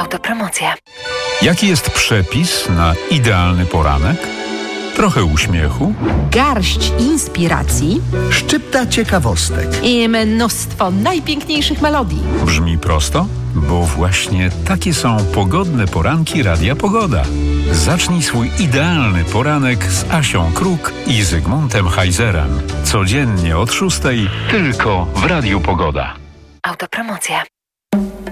Autopromocja. Jaki jest przepis na idealny poranek? Trochę uśmiechu, Garść inspiracji Szczypta ciekawostek. i mnóstwo najpiękniejszych melodii. brzmi prosto? Bo właśnie takie są pogodne poranki Radia Pogoda. Zacznij swój idealny poranek z Asią Kruk i Zygmuntem Heizerem. Codziennie od 6:00 tylko w Radiu Pogoda. Autopromocja.